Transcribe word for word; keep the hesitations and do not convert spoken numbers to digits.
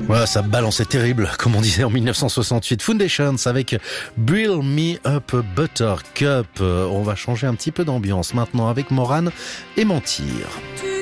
Ouais, ça balançait terrible, comme on disait en dix-neuf cent soixante-huit. Foundations avec Build Me Up a Buttercup. On va changer un petit peu d'ambiance maintenant avec Morane et Mentir.